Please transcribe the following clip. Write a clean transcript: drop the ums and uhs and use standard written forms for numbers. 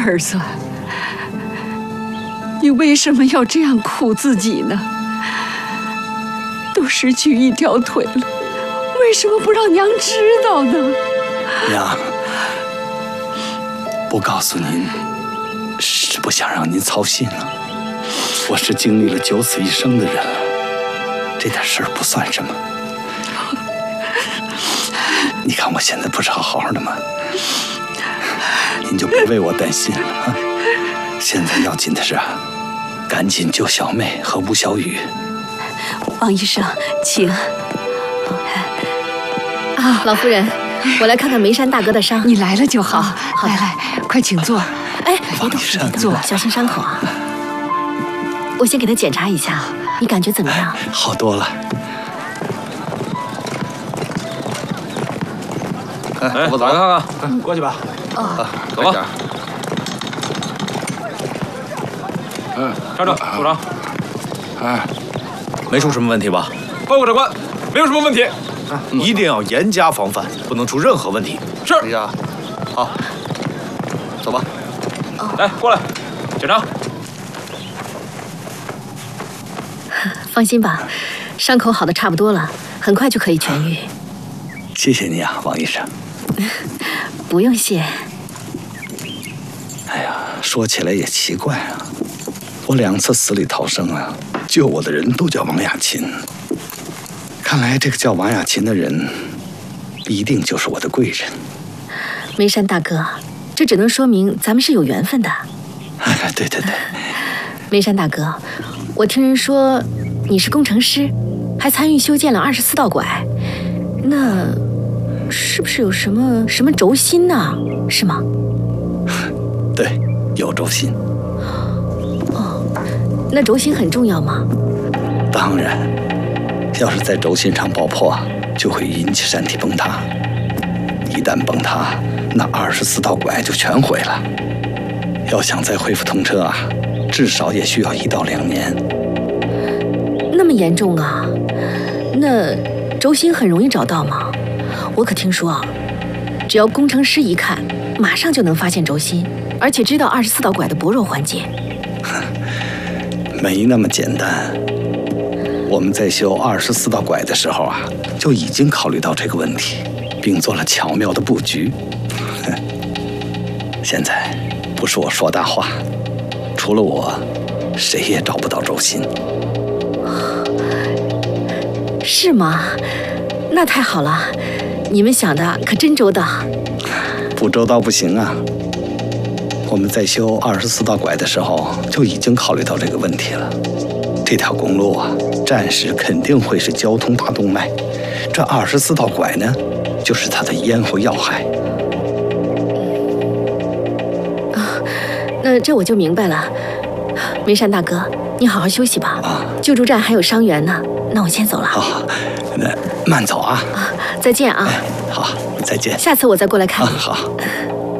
儿子，你为什么要这样苦自己呢？都失去一条腿了，为什么不让娘知道呢？ 娘，不告诉您，是不想让您操心了。我是经历了九死一生的人了，这点事儿不算什么。你看我现在不是好好的吗？您就别为我担心了啊！现在要紧的是赶紧救小妹和吴小雨。 王医生，请。 老夫人，我来看看梅山大哥的伤。 你来了就好。 好的， 来，快请坐。 哎， 王医生， 坐， 小心伤口啊！我先给他检查一下，你感觉怎么样？ 好多了。 哎，我走，来看看， 过去吧。 走吧。站着，处长。 没出什么问题吧？ 报告长官，没有什么问题。 一定要严加防范，不能出任何问题。 是。 李家，好，走吧。 来，过来，检查。 放心吧，伤口好的差不多了，很快就可以痊愈。 谢谢你啊，王医生。 不用谢。 哎呀，说起来也奇怪啊，我2次死里逃生啊，救我的人都叫王亚琴。看来这个叫王亚琴的人，一定就是我的贵人。 梅山大哥，这只能说明咱们是有缘分的。 对对对。 梅山大哥，我听人说你是工程师，还参与修建了24道拐，那是不是有什么轴心呢？是吗？ 对，有轴心。 哦，那轴心很重要吗？ 当然，要是在轴心上爆破，就会引起山体崩塌。一旦崩塌，那24道拐就全毁了。要想再恢复通车啊，至少也需要1到2年。 那么严重啊？那轴心很容易找到吗？我可听说，只要工程师一看，马上就能发现轴心，而且知道24道拐的薄弱环节。 没那么简单。我们在修24道拐的时候啊，就已经考虑到这个问题，并做了巧妙的布局。现在不是我说大话，除了我，谁也找不到轴心。 是吗？那太好了，你们想的可真周到。 不周到不行啊！我们在修24道拐的时候就已经考虑到这个问题了。这条公路啊，暂时肯定会是交通大动脉，这24道拐呢，就是它的咽喉要害。 那这我就明白了。梅山大哥，你好好休息吧。救助站还有伤员呢，那我先走了。 好，那慢走啊。 再见啊。 好，再见。 下次我再过来看你。 好。